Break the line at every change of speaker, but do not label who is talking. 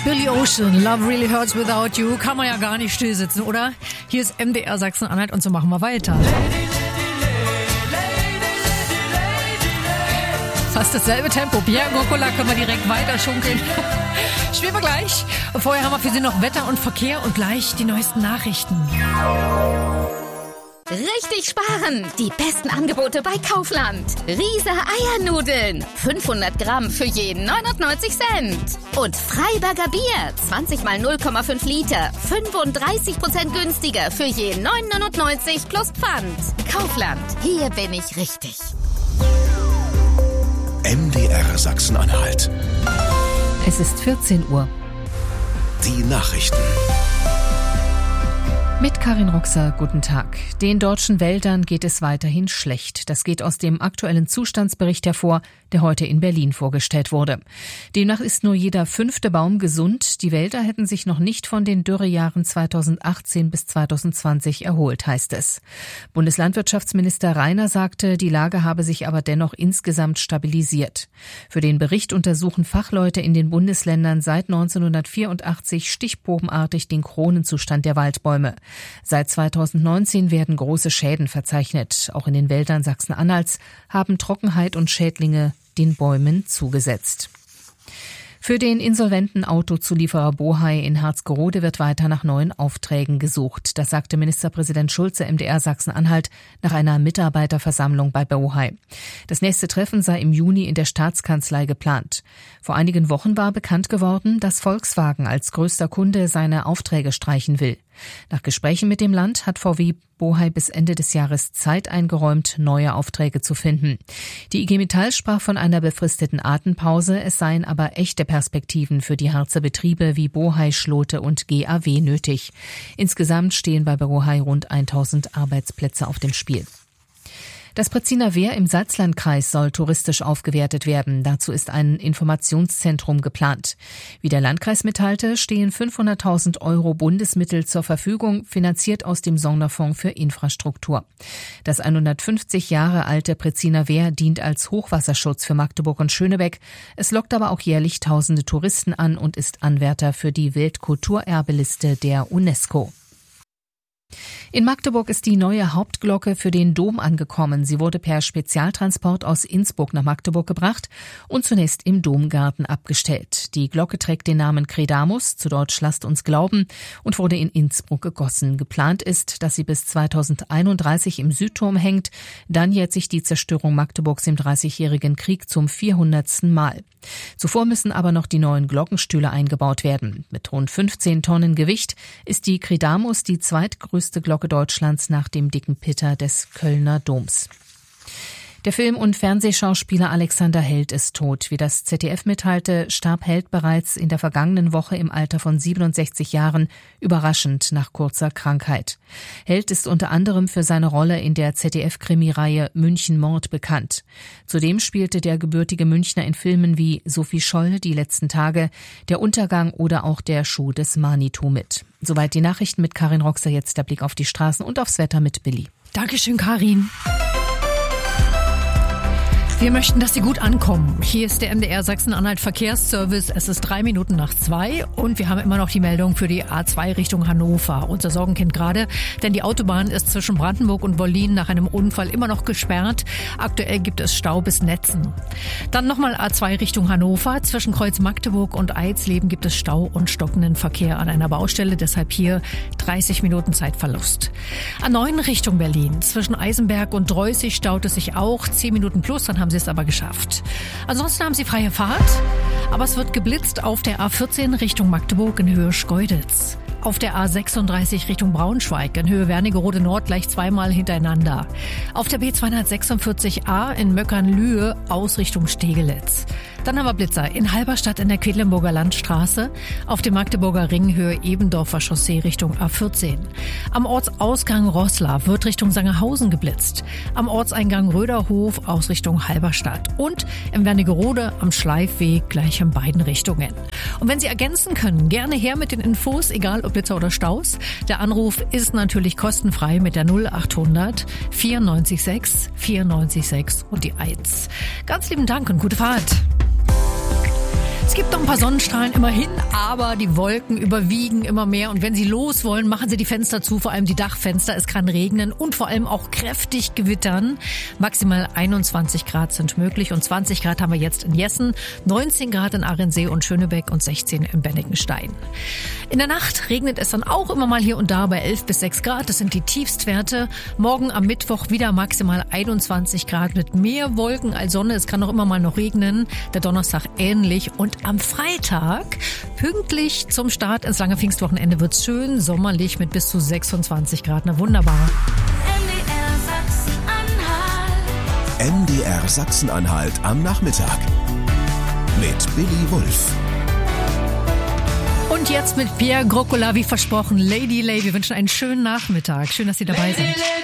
Billy Ocean, Love Really Hurts Without You, kann man ja gar nicht still sitzen, oder? Hier ist MDR Sachsen-Anhalt und so machen wir weiter. Fast dasselbe Tempo. Pierre Gokula können wir direkt weiter schunkeln. Spielen wir gleich. Vorher haben wir für Sie noch Wetter und Verkehr und gleich die neuesten Nachrichten.
Richtig sparen! Die besten Angebote bei Kaufland. Riese Eiernudeln. 500 Gramm für jeden 99 Cent. Und Freiberger Bier. 20 mal 0,5 Liter. 35% günstiger für jeden 9,99 plus Pfand. Kaufland. Hier bin ich richtig.
MDR Sachsen-Anhalt.
Es ist 14 Uhr.
Die Nachrichten.
Mit Karin Roxer, guten Tag. Den deutschen Wäldern geht es weiterhin schlecht. Das geht aus dem aktuellen Zustandsbericht hervor, der heute in Berlin vorgestellt wurde. Demnach ist nur jeder 5. Baum gesund. Die Wälder hätten sich noch nicht von den Dürrejahren 2018 bis 2020 erholt, heißt es. Bundeslandwirtschaftsminister Reiner sagte, die Lage habe sich aber dennoch insgesamt stabilisiert. Für den Bericht untersuchen Fachleute in den Bundesländern seit 1984 stichprobenartig den Kronenzustand der Waldbäume. Seit 2019 werden große Schäden verzeichnet. Auch in den Wäldern Sachsen-Anhalts haben Trockenheit und Schädlinge den Bäumen zugesetzt. Für den insolventen Autozulieferer Bohai in Harzgerode wird weiter nach neuen Aufträgen gesucht. Das sagte Ministerpräsident Schulze MDR Sachsen-Anhalt nach einer Mitarbeiterversammlung bei Bohai. Das nächste Treffen sei im Juni in der Staatskanzlei geplant. Vor einigen Wochen war bekannt geworden, dass Volkswagen als größter Kunde seine Aufträge streichen will. Nach Gesprächen mit dem Land hat VW Bohai bis Ende des Jahres Zeit eingeräumt, neue Aufträge zu finden. Die IG Metall sprach von einer befristeten Atempause, es seien aber echte Perspektiven für die Harzer Betriebe wie Bohai, Schlote und GAW nötig. Insgesamt stehen bei Bohai rund 1000 Arbeitsplätze auf dem Spiel. Das Pretziner Wehr im Salzlandkreis soll touristisch aufgewertet werden. Dazu ist ein Informationszentrum geplant. Wie der Landkreis mitteilte, stehen 500.000 € Bundesmittel zur Verfügung, finanziert aus dem Sonderfonds für Infrastruktur. Das 150 Jahre alte Pretziner Wehr dient als Hochwasserschutz für Magdeburg und Schönebeck. Es lockt aber auch jährlich tausende Touristen an und ist Anwärter für die Weltkulturerbeliste der UNESCO. In Magdeburg ist die neue Hauptglocke für den Dom angekommen. Sie wurde per Spezialtransport aus Innsbruck nach Magdeburg gebracht und zunächst im Domgarten abgestellt. Die Glocke trägt den Namen Credamus, zu Deutsch Lasst uns glauben, und wurde in Innsbruck gegossen. Geplant ist, dass sie bis 2031 im Südturm hängt. Dann jährt sich die Zerstörung Magdeburgs im Dreißigjährigen Krieg zum 400. Mal. Zuvor müssen aber noch die neuen Glockenstühle eingebaut werden. Mit rund 15 Tonnen Gewicht ist die Credamus die zweitgrößte Glocke Deutschlands nach dem Dicken Pitter des Kölner Doms. Der Film- und Fernsehschauspieler Alexander Held ist tot. Wie das ZDF mitteilte, starb Held bereits in der vergangenen Woche im Alter von 67 Jahren, überraschend nach kurzer Krankheit. Held ist unter anderem für seine Rolle in der ZDF-Krimireihe München Mord bekannt. Zudem spielte der gebürtige Münchner in Filmen wie Sophie Scholl, Die letzten Tage, Der Untergang oder auch Der Schuh des Manitou mit. Soweit die Nachrichten mit Karin Roxer, jetzt der Blick auf die Straßen und aufs Wetter mit Billy. Dankeschön, Karin. Wir möchten, dass Sie gut ankommen. Hier ist der MDR Sachsen-Anhalt Verkehrsservice. Es ist 2:03 und wir haben immer noch die Meldung für die A2 Richtung Hannover. Unser Sorgenkind gerade, denn die Autobahn ist zwischen Brandenburg und Wollin nach einem Unfall immer noch gesperrt. Aktuell gibt es Stau bis Netzen. Dann nochmal A2 Richtung Hannover. Zwischen Kreuz Magdeburg und Eisleben gibt es Stau und stockenden Verkehr an einer Baustelle. Deshalb hier 30 Minuten Zeitverlust. A9 Richtung Berlin. Zwischen Eisenberg und Dreußig staut es sich auch 10 Minuten plus. Dann haben Sie es aber geschafft. Ansonsten haben Sie freie Fahrt, aber es wird geblitzt auf der A14 Richtung Magdeburg in Höhe Schkeuditz. Auf der A36 Richtung Braunschweig in Höhe Wernigerode Nord gleich zweimal hintereinander. Auf der B246a in Möckernlühe Ausrichtung Stegelitz. Dann haben wir Blitzer in Halberstadt in der Quedlinburger Landstraße, auf dem Magdeburger Ring Höhe Ebendorfer Chaussee Richtung A14. Am Ortsausgang Roßla wird Richtung Sangerhausen geblitzt. Am Ortseingang Röderhof aus Richtung Halberstadt. Und im Wernigerode am Schleifweg gleich in beiden Richtungen. Und wenn Sie ergänzen können, gerne her mit den Infos, egal ob Blitzer oder Staus. Der Anruf ist natürlich kostenfrei mit der 0800 94 6 und die 1. Ganz lieben Dank und gute Fahrt.
gibt noch ein paar Sonnenstrahlen immerhin, aber die Wolken überwiegen immer mehr. Und wenn Sie los wollen, machen Sie die Fenster zu, vor allem die Dachfenster. Es kann regnen und vor allem auch kräftig gewittern. Maximal 21 Grad sind möglich und 20 Grad haben wir jetzt in Jessen, 19 Grad in Ahrensee und Schönebeck und 16 in Bennigenstein. In der Nacht regnet es dann auch immer mal hier und da bei 11 bis 6 Grad. Das sind die Tiefstwerte. Morgen am Mittwoch wieder maximal 21 Grad mit mehr Wolken als Sonne. Es kann auch immer mal noch regnen. Der Donnerstag ähnlich. Und am Freitag, pünktlich zum Start ins lange Pfingstwochenende, wird es schön sommerlich mit bis zu 26 Grad. Na wunderbar.
NDR Sachsen-Anhalt am Nachmittag mit Billy Wulff.
Und jetzt mit Pierre Groccola, wie versprochen, Lady Lay. Wir wünschen einen schönen Nachmittag. Schön, dass Sie dabei sind.